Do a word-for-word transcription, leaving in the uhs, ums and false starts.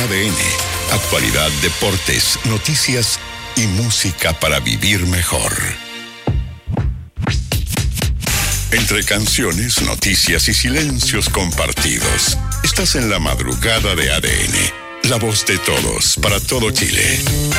D N. Actualidad, deportes, noticias y música para vivir mejor. Entre canciones, noticias y silencios compartidos, estás en la madrugada de A D N. La voz de todos, para todo Chile.